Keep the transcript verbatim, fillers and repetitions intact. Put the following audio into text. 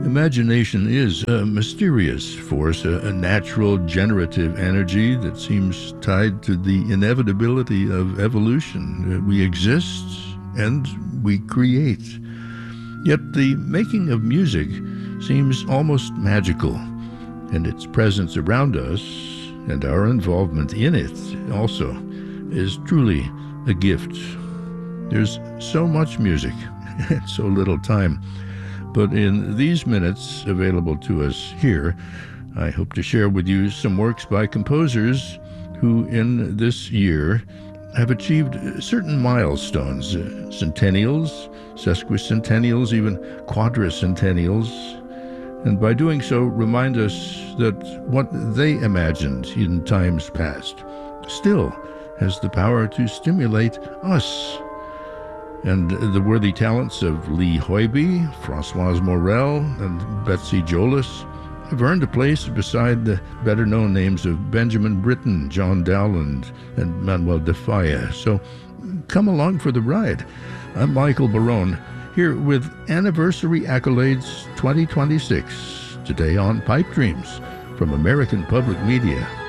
Imagination is a mysterious force, a, a natural generative energy that seems tied to the inevitability of evolution. We exist and we create. Yet the making of music seems almost magical, and its presence around us and our involvement in it also is truly a gift. There's so much music and so little time. But in these minutes available to us here, I hope to share with you some works by composers who in this year have achieved certain milestones, uh, centennials, sesquicentennials, even quadricentennials, and by doing so remind us that what they imagined in times past still has the power to stimulate us. And the worthy talents of Lee Hoybe, Françoise Morel, and Betsy Jolis have earned a place beside the better-known names of Benjamin Britten, John Dowland, and Manuel de Falla. So come along for the ride. I'm Michael Barone, here with Anniversary Accolades twenty twenty-six, today on Pipe Dreams from American Public Media.